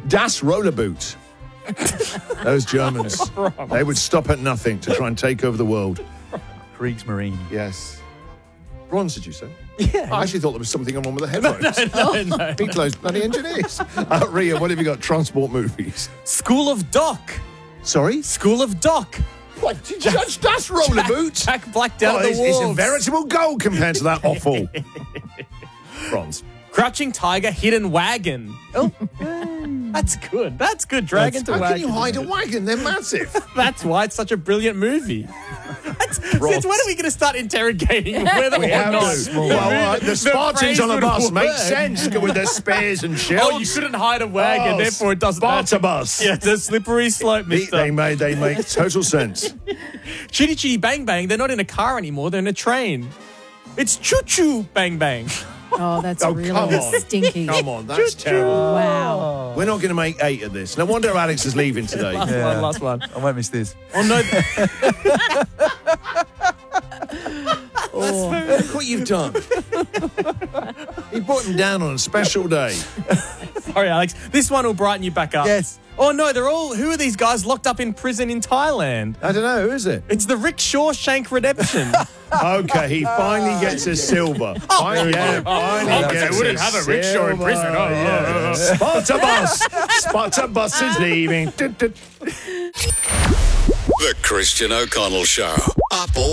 Das Rollerboot. Those Germans, they would stop at nothing to try and take over the world. Kriegsmarine. Yes. Bronze, did you say? Yeah. I actually thought there was something wrong with the headphones. No. Meet those bloody engineers. Ria, what have you got? Transport movies. School of Doc. Sorry? School of Doc. What? Did Judge Das Rollerboot? Jack Black down at the it's a wharves. veritable goal compared to that offal. Bronze. Crouching Tiger, Hidden Wagon. Oh, that's good. That's good. Dragon to How Wagon. can you hide a wagon? They're massive. That's why it's such a brilliant movie. Since when are we going to start interrogating whether We or have not to. Well, the Spartans phrase on a would bus work? make sense with their spears and shields. Oh, you couldn't hide a wagon, therefore it doesn't matter. Spartabus. Yeah, it's a slippery slope, mister. They make total sense. Chitty Chitty Bang Bang, they're not in a car anymore, they're in a train. It's Choo Choo Bang Bang. Oh, that's Oh, really come on. stinky. Come on, that's terrible. Wow. We're not going to make 8 of this. No wonder Alex is leaving today. Last one. I won't miss this. Oh, no. Look what you've done. You brought him down on a special day. Sorry, Alex. This one will brighten you back up. Yes. Oh, no, who are these guys locked up in prison in Thailand? I don't know, who is it? It's the Rick Shawshank Redemption. Okay, he finally gets a silver. Finally gets wouldn't have a rickshaw in prison. silver. Yeah. Spartabus. Spartabus is leaving. The Christian O'Connell Show. Up all